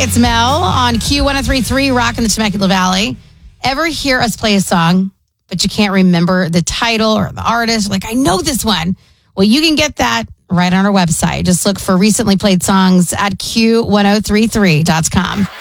it's Mel on Q1033, rocking the Temecula Valley. Ever hear us play a song, but you can't remember the title or the artist? Like, I know this one. Well, you can get that right on our website. Just look for recently played songs at Q1033.com.